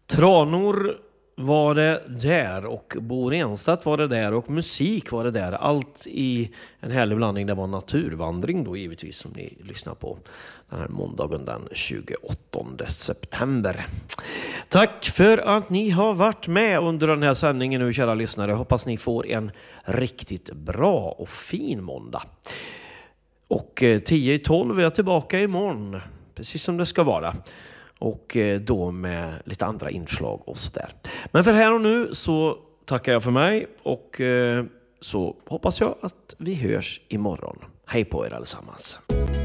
Tranor var det där och Bo Renstedt var det där och musik var det där. Allt i en härlig blandning. Det var naturvandring då givetvis som ni lyssnar på den här måndagen den 28 september. Tack för att ni har varit med under den här sändningen nu, kära lyssnare. Hoppas ni får en riktigt bra och fin måndag. Och 10:12 är jag tillbaka imorgon. Precis som det ska vara. Och då med lite andra inslag oss där. Men för här och nu så tackar jag för mig. Och så hoppas jag att vi hörs imorgon. Hej på er allesammans.